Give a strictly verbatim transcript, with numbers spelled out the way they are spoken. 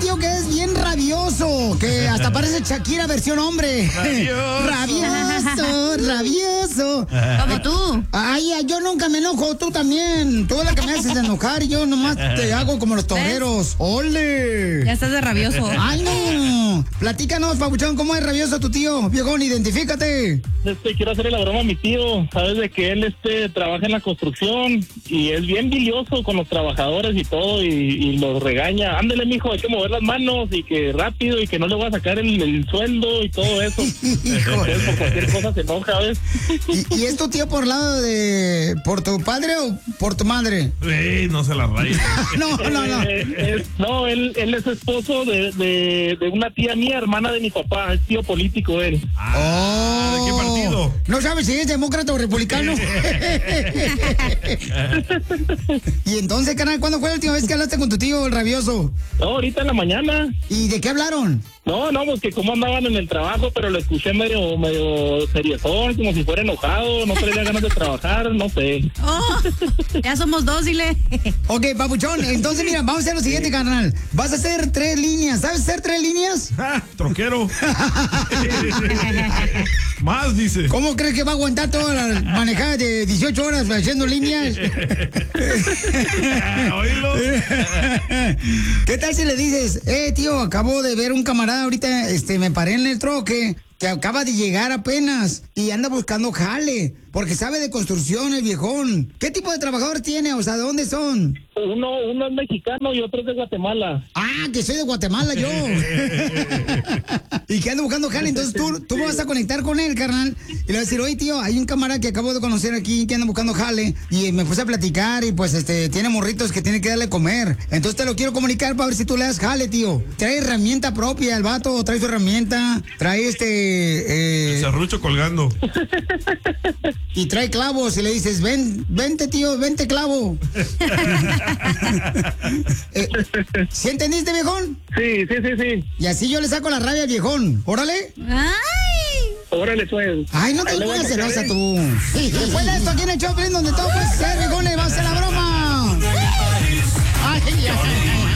tío que es bien rabioso, que hasta parece Shakira versión hombre. Rabioso. Rabioso, rabioso. Como tú. Ay, yo nunca me enojo, tú también. Tú eres la que me haces enojar y yo nomás te hago como los toreros. ¡Ole! Ya estás de rabioso. ¡Ay, no! Platícanos, papuchón, ¿cómo es rabioso tu tío? Viejón, identifícate. Este, quiero hacerle la broma a mi tío. Sabes de que él este trabaja en la construcción y es bien bilioso con los trabajadores y todo, y, y los regaña. Ándale, mijo, hay que mover las manos y que rápido y que no le voy a sacar el, el sueldo y todo eso. Entonces, por cualquier cosa se enoja, ¿ves? ¿Y, ¿Y es tu tío por lado de... por tu padre o por tu madre? Ey, no se la raya. No, no, no. Eh, es- no, él, él es esposo de, de, de una tía mía, hermana de mi papá. Es tío político él. Ah, ¿de qué partido? ¿No sabes si es demócrata o republicano? Y entonces, carnal, ¿cuándo fue la última vez que hablaste con tu tío, el rabioso? No, ahorita en la mañana. ¿Y de qué hablaron? No, no, pues que cómo andaban en el trabajo, pero lo escuché medio, medio seriezón, como si fuera enojado, no tenía ganas de trabajar, no sé. Oh, ya somos dos, dile. Ok, papuchón, entonces mira, vamos a hacer lo siguiente, carnal. Vas a hacer tres líneas. ¿Sabes hacer tres líneas? Ah, troquero. Más, dice. ¿Cómo crees que va a aguantar toda la manejada de dieciocho horas haciendo líneas? Oílo. ¿Qué tal si le dices, eh, tío, acabo de ver un camarada ahorita, este, me paré en el troque, que acaba de llegar apenas y anda buscando jale, porque sabe de construcción el viejón. ¿Qué tipo de trabajador tiene? O sea, ¿de dónde son? Uno, uno es mexicano y otro es de Guatemala. Ah, que soy de Guatemala yo. Y que anda buscando jale, entonces tú, tú vas a conectar con él, carnal, y le vas a decir, oye, tío, hay un camarada que acabo de conocer aquí que anda buscando jale, y me puse a platicar y pues este tiene morritos que tiene que darle a comer. Entonces te lo quiero comunicar para ver si tú le das jale, tío. Trae herramienta propia el vato, trae su herramienta, trae este... Eh, El serrucho colgando. y trae clavos y le dices, ven, vente, tío, vente, clavo. eh, ¿Sí entendiste, viejón? Sí, sí, sí, sí. Y así yo le saco la rabia al viejón. Órale. Ay. Órale, pues. Ay, no te Ahí le voy a pongas sacar, celosa ¿eh? tú. Después de esto aquí en el Choplin, donde todo puede ser, viejones, va a ser la broma. Ay, ay, ay.